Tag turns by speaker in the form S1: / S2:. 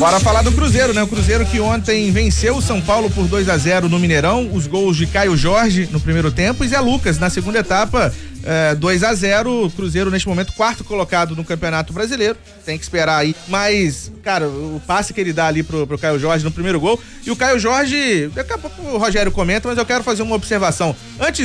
S1: Bora falar do Cruzeiro, né? O Cruzeiro que ontem venceu o São Paulo por 2-0 no Mineirão, os gols de Caio Jorge no primeiro tempo e Zé Lucas na segunda etapa. 2-0, Cruzeiro neste momento quarto colocado no Campeonato Brasileiro, tem que esperar aí, mas cara, o passe que ele dá ali pro Caio Jorge no primeiro gol, e o Caio Jorge, daqui a pouco o Rogério comenta, mas eu quero fazer uma observação, antes